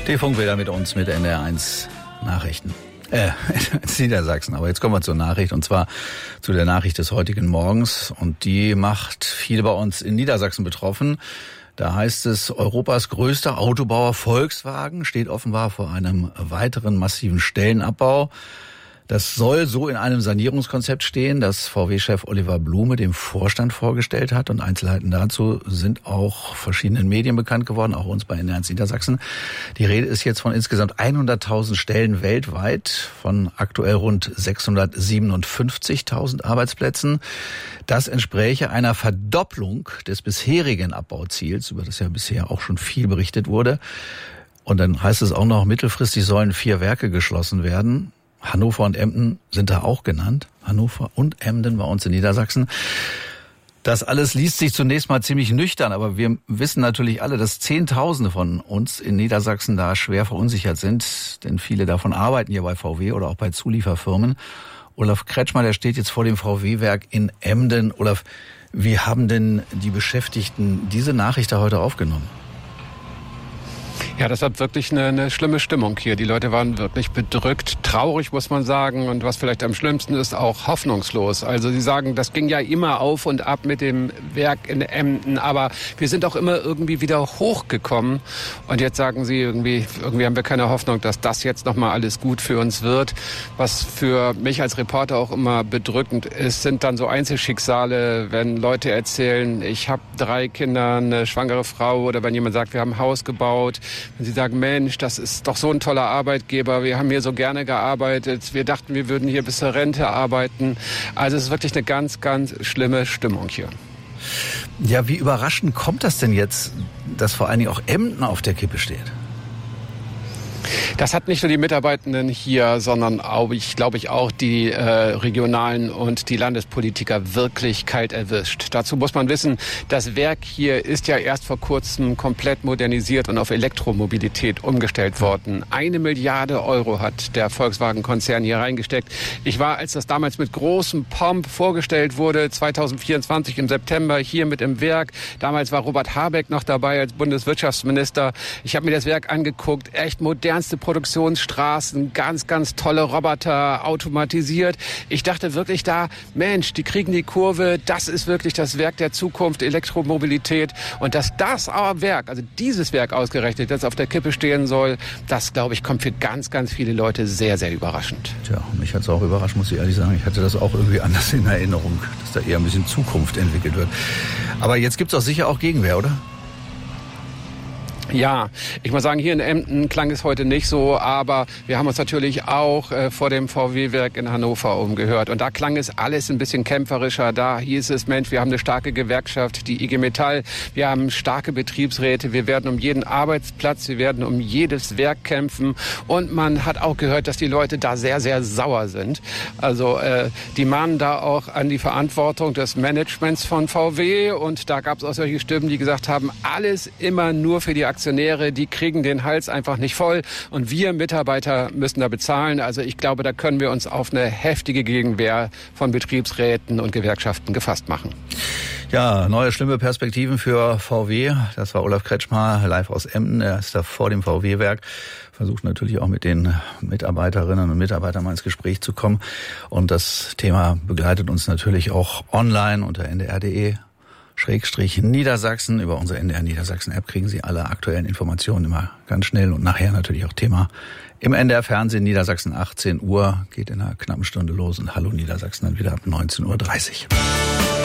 Die Funkbilder mit uns mit NDR1 Nachrichten. Niedersachsen. Aber jetzt kommen wir zur Nachricht, und zwar zu der Nachricht des heutigen Morgens. Und die macht viele bei uns in Niedersachsen betroffen. Da heißt es, Europas größter Autobauer Volkswagen steht offenbar vor einem weiteren massiven Stellenabbau. Das soll so in einem Sanierungskonzept stehen, das VW-Chef Oliver Blume dem Vorstand vorgestellt hat. Und Einzelheiten dazu sind auch verschiedenen Medien bekannt geworden, auch uns bei NDR1 Niedersachsen. Die Rede ist jetzt von insgesamt 100.000 Stellen weltweit, von aktuell rund 657.000 Arbeitsplätzen. Das entspräche einer Verdopplung des bisherigen Abbauziels, über das ja bisher auch schon viel berichtet wurde. Und dann heißt es auch noch, mittelfristig sollen 4 Werke geschlossen werden. Hannover und Emden sind da auch genannt. Hannover und Emden bei uns in Niedersachsen. Das alles liest sich zunächst mal ziemlich nüchtern, aber wir wissen natürlich alle, dass Zehntausende von uns in Niedersachsen da schwer verunsichert sind, denn viele davon arbeiten ja bei VW oder auch bei Zulieferfirmen. Olaf Kretschmer, der steht jetzt vor dem VW-Werk in Emden. Olaf, wie haben denn die Beschäftigten diese Nachricht da heute aufgenommen? Ja, das hat wirklich eine schlimme Stimmung hier. Die Leute waren wirklich bedrückt, traurig, muss man sagen. Und was vielleicht am schlimmsten ist, auch hoffnungslos. Also sie sagen, das ging ja immer auf und ab mit dem Werk in Emden. Aber wir sind auch immer irgendwie wieder hochgekommen. Und jetzt sagen sie, irgendwie haben wir keine Hoffnung, dass das jetzt nochmal alles gut für uns wird. Was für mich als Reporter auch immer bedrückend ist, sind dann so Einzelschicksale, wenn Leute erzählen, ich habe 3 Kinder, eine schwangere Frau, oder wenn jemand sagt, wir haben ein Haus gebaut. Wenn sie sagen, Mensch, das ist doch so ein toller Arbeitgeber, wir haben hier so gerne gearbeitet, wir dachten, wir würden hier bis zur Rente arbeiten. Also es ist wirklich eine ganz, ganz schlimme Stimmung hier. Ja, wie überraschend kommt das denn jetzt, dass vor allen Dingen auch Emden auf der Kippe steht? Das hat nicht nur die Mitarbeitenden hier, sondern auch, glaube ich, auch die regionalen und die Landespolitiker wirklich kalt erwischt. Dazu muss man wissen, das Werk hier ist ja erst vor kurzem komplett modernisiert und auf Elektromobilität umgestellt worden. 1 Milliarde Euro hat der Volkswagen-Konzern hier reingesteckt. Ich war, als das damals mit großem Pomp vorgestellt wurde, 2024 im September hier mit im Werk. Damals war Robert Habeck noch dabei als Bundeswirtschaftsminister. Ich habe mir das Werk angeguckt, echt modernste Produktionsstraßen, ganz, ganz tolle Roboter, automatisiert. Ich dachte wirklich da, Mensch, die kriegen die Kurve, das ist wirklich das Werk der Zukunft, Elektromobilität. Und dass das Werk, also dieses Werk ausgerechnet, das auf der Kippe stehen soll, das, glaube ich, kommt für ganz, ganz viele Leute sehr, sehr überraschend. Tja, mich hat es auch überrascht, muss ich ehrlich sagen. Ich hatte das auch irgendwie anders in Erinnerung, dass da eher ein bisschen Zukunft entwickelt wird. Aber jetzt gibt es doch sicher auch Gegenwehr, oder? Ja, ich muss sagen, hier in Emden klang es heute nicht so, aber wir haben uns natürlich auch vor dem VW-Werk in Hannover umgehört. Und da klang es alles ein bisschen kämpferischer. Da hieß es, Mensch, wir haben eine starke Gewerkschaft, die IG Metall, wir haben starke Betriebsräte, wir werden um jeden Arbeitsplatz, wir werden um jedes Werk kämpfen. Und man hat auch gehört, dass die Leute da sehr, sehr sauer sind. Also die mahnen da auch an die Verantwortung des Managements von VW. Und da gab es auch solche Stimmen, die gesagt haben, alles immer nur für die Aktionäre, die kriegen den Hals einfach nicht voll und wir Mitarbeiter müssen da bezahlen. Also ich glaube, da können wir uns auf eine heftige Gegenwehr von Betriebsräten und Gewerkschaften gefasst machen. Ja, neue schlimme Perspektiven für VW. Das war Olaf Kretschmer live aus Emden. Er ist da vor dem VW-Werk. Versucht natürlich auch mit den Mitarbeiterinnen und Mitarbeitern mal ins Gespräch zu kommen. Und das Thema begleitet uns natürlich auch online unter ndr.de/Niedersachsen. Über unsere NDR Niedersachsen App kriegen Sie alle aktuellen Informationen immer ganz schnell und nachher natürlich auch Thema im NDR Fernsehen. Niedersachsen 18 Uhr geht in einer knappen Stunde los und Hallo Niedersachsen dann wieder ab 19:30 Uhr.